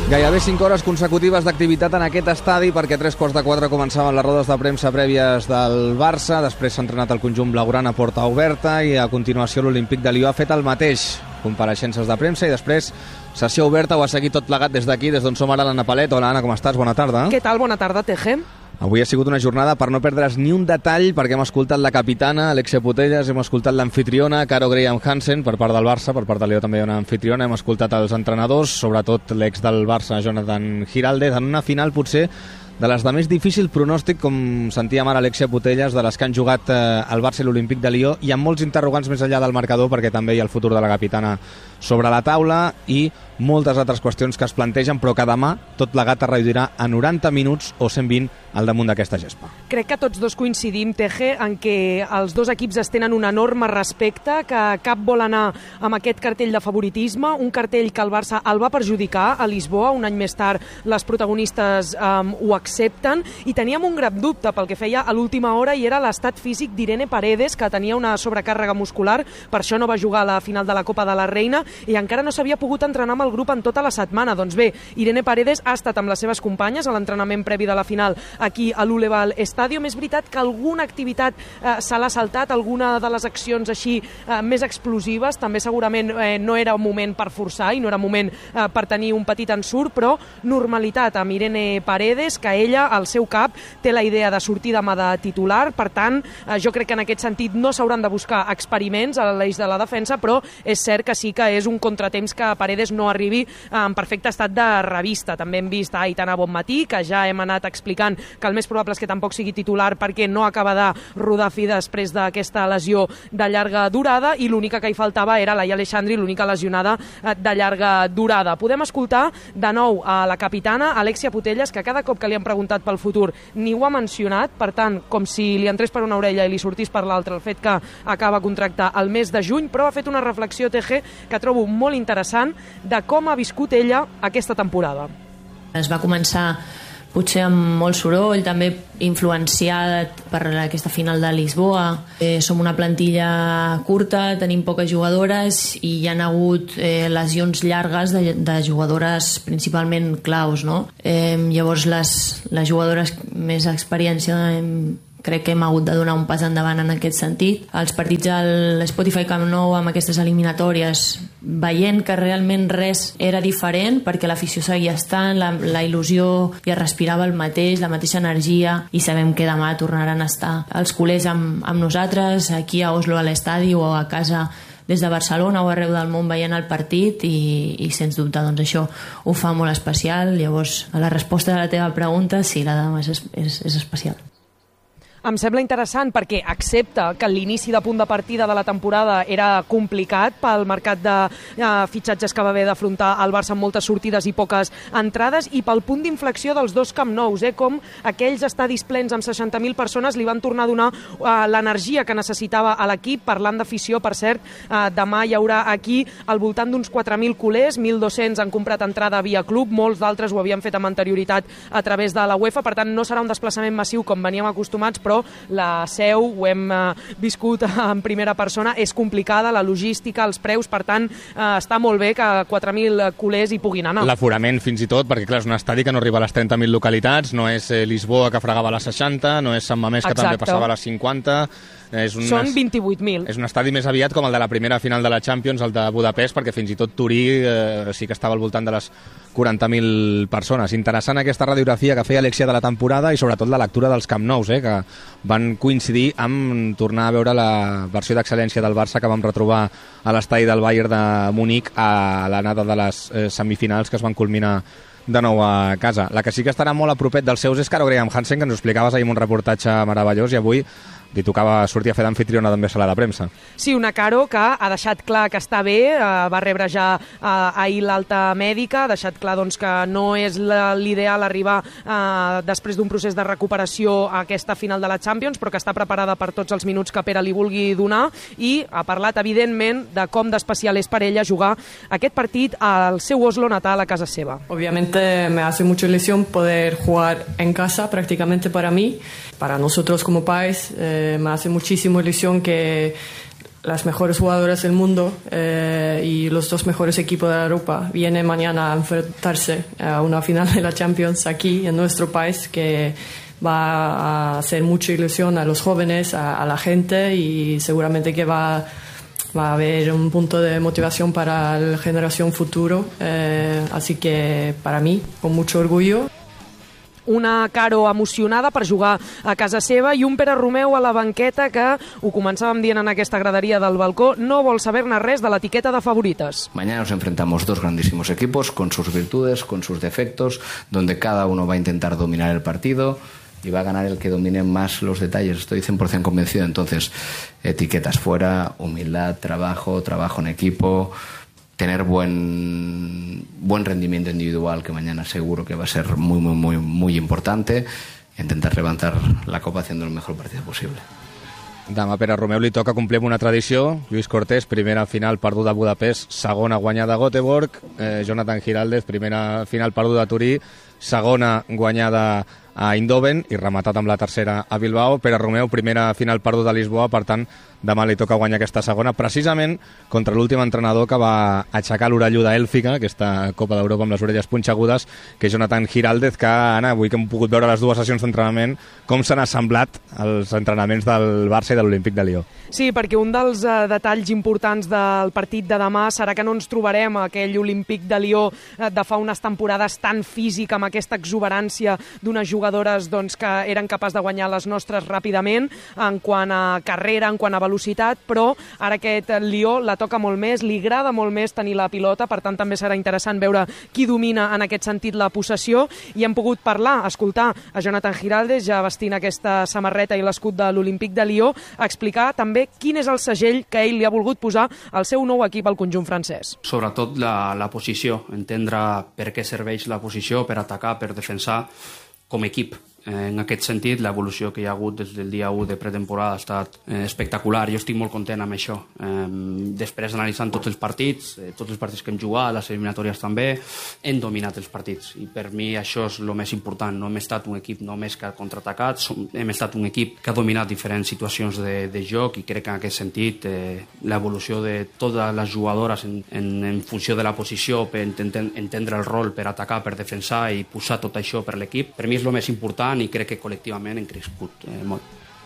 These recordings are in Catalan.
Gairebé 5 hores consecutives d'activitat en aquest estadi perquè a 3:15 començaven les rodes de premsa prèvies del Barça, després s'ha entrenat el conjunt blaugrana a porta oberta i a continuació l'Olímpic de Lió ha fet el mateix, compareixences de premsa i després sessió oberta. Ho ha seguit tot plegat des d'aquí, des d'on som ara, l'Anna Palet. Hola Anna, com estàs? Bona tarda. Què tal? Bona tarda, Teje. Avui ha sigut una jornada per no perdre's ni un detall, perquè hem escoltat la capitana, Alexia Putellas, hem escoltat l'anfitriona, Caro Graham Hansen, per part del Barça, per part de Leo també hi ha una anfitriona, hem escoltat els entrenadors, sobretot l'ex del Barça, Jonathan Giraldez, en una final potser de les de més difícil pronòstic, com sentíem ara Alexia Putellas, de les que han jugat el Barça i l'Olímpic de Lió, i amb molts interrogants més enllà del marcador, perquè també hi ha el futur de la capitana sobre la taula i moltes altres qüestions que es plantegen, però que demà tot plegat es reduirà a 90 minuts o 120 al damunt d'aquesta gespa. Crec que tots dos coincidim, Teje, en què els dos equips es tenen un enorme respecte, que cap vol anar amb aquest cartell de favoritisme, un cartell que el Barça el va perjudicar a Lisboa, un any més tard les protagonistes ho accepten, i teníem un gran dubte pel que feia a l'última hora i era l'estat físic d'Irene Paredes, que tenia una sobrecàrrega muscular, per això no va jugar a la final de la Copa de la Reina i encara no s'havia pogut entrenar amb el grup en tota la setmana. Doncs bé, Irene Paredes ha estat amb les seves companyes a l'entrenament previ de la final aquí a l'Uleval Stadium. És veritat que alguna activitat se l'ha saltat, alguna de les accions així més explosives, també segurament no era un moment per forçar i no era un moment per tenir un petit ensurt, però normalitat amb Irene Paredes, que ella, al seu cap, té la idea de sortir demà de titular. Per tant, jo crec que en aquest sentit no s'hauran de buscar experiments a l'eix de la defensa, però és cert que sí que és un contratemps que Paredes no arribi en perfecte estat de revista. També hem vist a Aitana Bonmatí, que ja hem anat explicant que el més probable és que tampoc sigui titular perquè no acaba de rodar fi després d'aquesta lesió de llarga durada, i l'única que hi faltava era Laia Aleixandri, l'única lesionada de llarga durada. Podem escoltar de nou a la capitana, Alexia Putellas, que cada cop que li han preguntat pel futur ni ho ha mencionat, per tant, com si li entrés per una orella i li sortís per l'altra el fet que acaba contractar el mes de juny, però ha fet una reflexió, TG, que trobo molt interessant de com ha viscut ella aquesta temporada. Es va començar potser amb molt soroll, també influenciat per aquesta final de Lisboa. Som una plantilla curta, tenim poques jugadores i hi ha hagut lesions llargues de jugadores principalment claus, no? Llavors les jugadores més experiència crec que hem hagut de donar un pas endavant en aquest sentit. Els partits a l'Spotify Camp Nou amb aquestes eliminatòries, veient que realment res era diferent perquè l'afició seguia estant, la il·lusió ja respirava el mateix, la mateixa energia, i sabem que demà tornaran a estar els culers amb nosaltres, aquí a Oslo a l'estadi o a casa des de Barcelona o arreu del món veient el partit, i sens dubte doncs això ho fa molt especial. Llavors, a la resposta de la teva pregunta, sí, la dama és especial. Em sembla interessant perquè accepta que l'inici de punt de partida de la temporada era complicat pel mercat de fitxatges que va haver d'afrontar el Barça amb moltes sortides i poques entrades, i pel punt d'inflexió dels dos Camp Nous, com aquells estadis plens amb 60.000 persones li van tornar a donar l'energia que necessitava a l'equip. Parlant d'afició, per cert, demà hi haurà aquí al voltant d'uns 4.000 culers, 1.200 han comprat entrada via club, molts d'altres ho havien fet amb anterioritat a través de la UEFA, per tant no serà un desplaçament massiu com veníem acostumats, però la seu, ho hem viscut en primera persona, és complicada, la logística, els preus, per tant està molt bé que 4.000 culers hi puguin anar. L'aforament fins i tot, perquè clar, és un estadi que no arriba a les 30.000 localitats, no és Lisboa que fregava a les 60, no és Sant Mamés que també passava a les 50... Són 28.000. És un estadi més aviat com el de la primera final de la Champions, el de Budapest, perquè fins i tot Turí sí que estava al voltant de les 40.000 persones. Interessant aquesta radiografia que feia Alexia de la temporada i sobretot la lectura dels Camp Nous, que van coincidir amb tornar a veure la versió d'excel·lència del Barça que vam retrobar a l'estadi del Bayern de Múnich a l'anada de les semifinals que es van culminar de nou a casa. La que sí que estarà molt a propet dels seus és Caro Graham Hansen, que ens ho explicaves ahir en un reportatge meravellós, i avui li tocava sortir a fer d'anfitriona també a sala de premsa. Sí, una Caro que ha deixat clar que està bé, va rebre ja ahir l'alta mèdica, ha deixat clar doncs, que no és l'ideal arribar després d'un procés de recuperació a aquesta final de la Champions, però que està preparada per tots els minuts que Pere li vulgui donar, i ha parlat, evidentment, de com d'especial és per ella jugar aquest partit al seu Oslo natal, a casa seva. Obviamente me hace mucha ilusión poder jugar en casa prácticamente para mí, para nosotros como país. Me hace muchísima ilusión que las mejores jugadoras del mundo y los 2 mejores equipos de Europa vienen mañana a enfrentarse a una final de la Champions aquí en nuestro país, que va a hacer mucha ilusión a los jóvenes, a la gente, y seguramente que va a haber un punto de motivación para la generación futuro. Así que para mí, con mucho orgullo. Una Caro emocionada per jugar a casa seva i un Pere Romeu a la banqueta que, ho començàvem dient en aquesta graderia del balcó, no vol saber-ne res de l'etiqueta de favorites. Mañana nos enfrentamos 2 grandísimos equipos con sus virtudes, con sus defectos, donde cada uno va a intentar dominar el partido y va a ganar el que domine más los detalles. Estoy 100% convencido. Entonces, etiquetas fuera, humildad, trabajo en equipo, tener buen rendimiento individual, que mañana seguro que va a ser muy importante, e intentar levantar la copa haciendo el mejor partido posible. Demà Pere Romeu li toca complir amb una tradició. Lluís Cortés, primera final perduda a Budapest, segona guanyada a Göteborg. Jonathan Giraldez, primera final perduda a Turí, segona guanyada a Eindhoven i rematat amb la tercera a Bilbao. Pere Romeu, primera final perduda a Lisboa, per tant, demà li toca guanyar aquesta segona, precisament contra l'últim entrenador que va aixecar l'orelluda èlfica, aquesta Copa d'Europa amb les orelles punxegudes, que és Jonathan Giraldez, que, Anna, avui que hem pogut veure les 2 sessions d'entrenament, com s'han assemblat els entrenaments del Barça i de l'Olímpic de Lió. Sí, perquè un dels detalls importants del partit de demà serà que no ens trobarem aquell Olímpic de Lió de fa unes temporades tan físic, amb aquesta exuberància d'unes jugadores que eren capaces de guanyar les nostres ràpidament en quant a carrera, en quant a velocitat, però ara aquest Lió la toca molt més, li agrada molt més tenir la pilota, per tant també serà interessant veure qui domina en aquest sentit la possessió, i hem pogut parlar, escoltar a Jonathan Giraldez, ja vestint aquesta samarreta i l'escut de l'Olímpic de Lió, explicar també quin és el segell que ell li ha volgut posar al seu nou equip al conjunt francès. Sobretot la posició, entendre per què serveix la posició, per atacar, per defensar com a equip. En aquest sentit, l'evolució que hi ha hagut des del dia 1 de pretemporada ha estat espectacular. Jo estic molt content amb això. Després, analitzant tots els partits que hem jugat, les eliminatòries també, hem dominat els partits. I per mi això és el més important. No hem estat un equip només que ha contraatacat, hem estat un equip que ha dominat diferents situacions de joc, i crec que en aquest sentit l'evolució de totes les jugadores en funció de la posició, per entendre el rol, per atacar, per defensar i posar tot això per l'equip, per mi és el més important, i crec que col·lectivament hem crescut molt.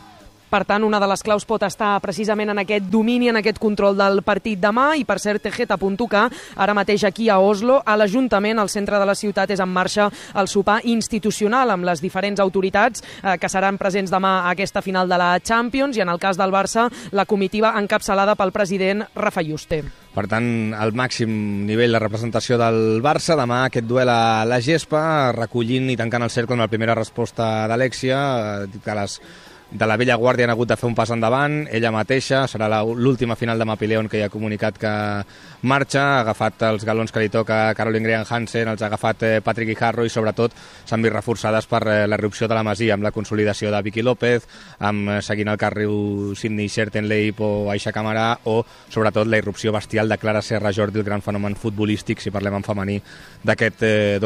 Per tant, una de les claus pot estar precisament en aquest domini, en aquest control del partit demà. I per cert, Teje, t'apunto que ara mateix aquí a Oslo, a l'Ajuntament, al centre de la ciutat, és en marxa el sopar institucional amb les diferents autoritats que seran presents demà a aquesta final de la Champions, i en el cas del Barça, la comitiva encapçalada pel president Rafa Juste. Per tant, al màxim nivell de representació del Barça, demà aquest duel a la gespa, recollint i tancant el cercle amb la primera resposta d'Alexia, que de la vella guàrdia han hagut de fer un pas endavant. Ella mateixa serà l'última final de Mapileon, que ja ha comunicat que marxa, ha agafat els galons que li toca a Caroline Graham Hansen, els ha agafat Patrick Guijarro, i sobretot s'han vist reforçades per la irrupció de la Masia, amb la consolidació de Vicky López, amb seguint el carril Sydney Schertenleib o Aisha Camarà, o sobretot la irrupció bestial de Clara Serra Jordi, el gran fenomen futbolístic, si parlem en femení, d'aquest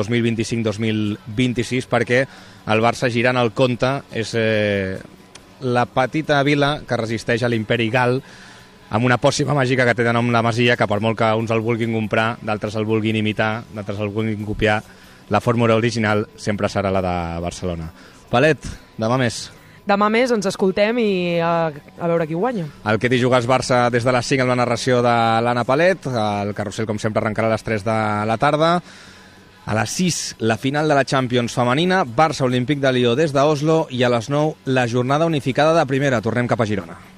2025-2026, perquè el Barça, girant el compte, és la petita vila que resisteix a l'imperi gal, amb una pòssima màgica que té de nom la Masia, que per molt que uns el vulguin comprar, d'altres el vulguin imitar, d'altres el vulguin copiar, la fórmula original sempre serà la de Barcelona. Palet, demà més. Demà més ens escoltem i a veure qui guanya. El que t'hi jugues Barça des de les 5 amb la narració de l'Anna Palet. El carrusel, com sempre, arrencarà a les 3 de la tarda. A les 6, la final de la Champions femenina, Barça Olímpic de Lió des d'Oslo, i a les 9, la jornada unificada de primera. Tornem cap a Girona.